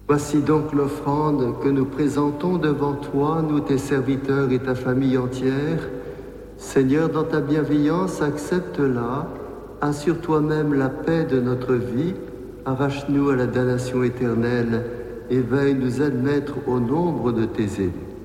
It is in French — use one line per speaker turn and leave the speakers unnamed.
Voici donc l'offrande que nous présentons devant toi, nous tes serviteurs et ta famille entière. Seigneur, dans ta bienveillance, accepte-la, assure toi-même la paix de notre vie, arrache-nous à la damnation éternelle et veuille nous admettre au nombre de tes élus.